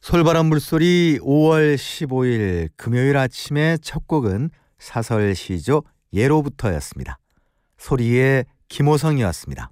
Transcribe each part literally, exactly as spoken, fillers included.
솔바람 물소리 오월 십오일 금요일 아침의 첫 곡은 사설시조 예로부터였습니다. 소리의 김호성이었습니다.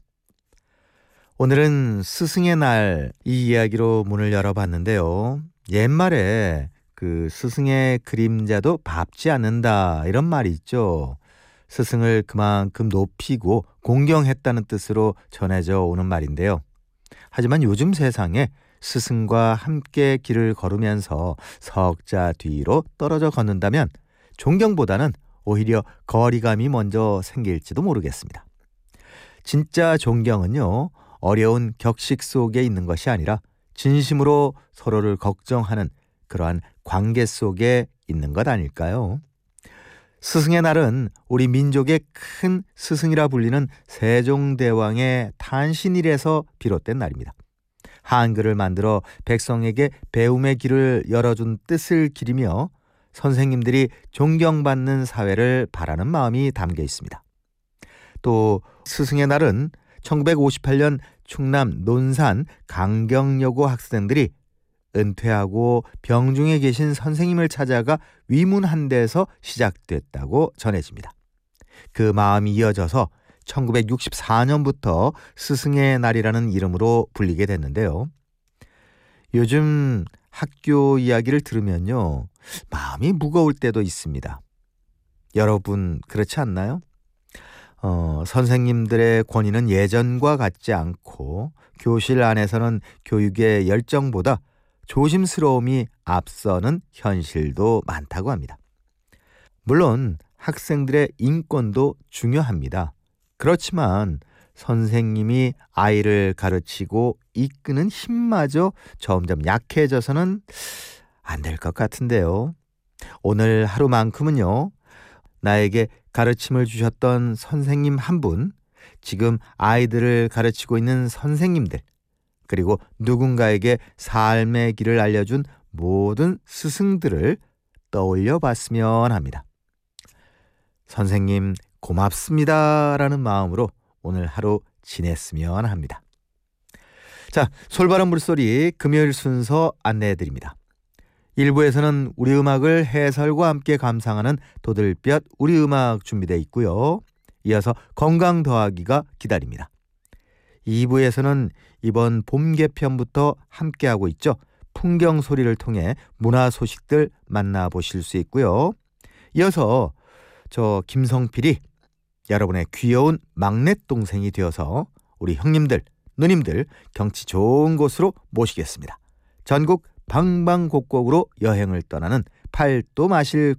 오늘은 스승의 날 이 이야기로 문을 열어봤는데요. 옛말에 그 스승의 그림자도 밟지 않는다 이런 말이 있죠. 스승을 그만큼 높이고 공경했다는 뜻으로 전해져 오는 말인데요. 하지만 요즘 세상에 스승과 함께 길을 걸으면서 석자 뒤로 떨어져 걷는다면 존경보다는 오히려 거리감이 먼저 생길지도 모르겠습니다. 진짜 존경은요, 어려운 격식 속에 있는 것이 아니라 진심으로 서로를 걱정하는 그러한 관계 속에 있는 것 아닐까요? 스승의 날은 우리 민족의 큰 스승이라 불리는 세종대왕의 탄신일에서 비롯된 날입니다. 한글을 만들어 백성에게 배움의 길을 열어준 뜻을 기리며 선생님들이 존경받는 사회를 바라는 마음이 담겨 있습니다. 또 스승의 날은 천구백오십팔년 충남 논산 강경여고 학생들이 은퇴하고 병중에 계신 선생님을 찾아가 위문한 데서 시작됐다고 전해집니다. 그 마음이 이어져서 천구백육십사년부터 스승의 날이라는 이름으로 불리게 됐는데요. 요즘 학교 이야기를 들으면요, 마음이 무거울 때도 있습니다. 여러분 그렇지 않나요? 어, 선생님들의 권위는 예전과 같지 않고 교실 안에서는 교육의 열정보다 조심스러움이 앞서는 현실도 많다고 합니다. 물론 학생들의 인권도 중요합니다. 그렇지만 선생님이 아이를 가르치고 이끄는 힘마저 점점 약해져서는 안 될 것 같은데요. 오늘 하루만큼은요, 나에게 가르침을 주셨던 선생님 한 분, 지금 아이들을 가르치고 있는 선생님들, 그리고 누군가에게 삶의 길을 알려준 모든 스승들을 떠올려 봤으면 합니다. 선생님 고맙습니다 라는 마음으로 오늘 하루 지냈으면 합니다. 자, 솔바람 물소리 금요일 순서 안내해드립니다. 일 부에서는 우리 음악을 해설과 함께 감상하는 도들볕 우리 음악 준비되어 있고요. 이어서 건강 더하기가 기다립니다. 이 부에서는 이번 봄 개편부터 함께하고 있죠. 풍경 소리를 통해 문화 소식들 만나보실 수 있고요. 이어서 저 김성필이 여러분의 귀여운 막내 동생이 되어서 우리 형님들, 누님들 경치 좋은 곳으로 모시겠습니다. 전국 방방곡곡으로 여행을 떠나는 팔도 마실